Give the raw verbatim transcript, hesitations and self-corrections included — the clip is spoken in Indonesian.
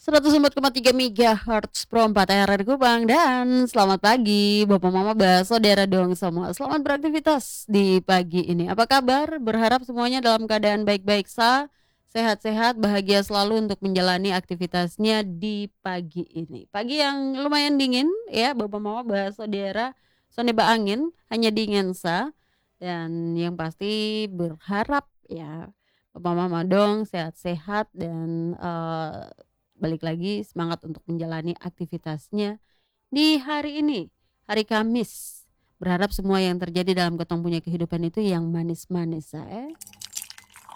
seratus empat koma tiga megahertz Pro empat R R Kupang dan selamat pagi Bapak Mama Ba, saudara dong semua. Selamat beraktivitas di pagi ini. Apa kabar? Berharap semuanya dalam keadaan baik-baik sa, sehat-sehat, bahagia selalu untuk menjalani aktivitasnya di pagi ini. Pagi yang lumayan dingin ya Bapak Mama Ba, saudara. Sonde ba angin, hanya dingin sa. Dan yang pasti berharap ya Bapak Mama dong sehat-sehat dan eh, balik lagi semangat untuk menjalani aktivitasnya di hari ini, hari Kamis. Berharap semua yang terjadi dalam ketong punya kehidupan itu yang manis-manis, ya.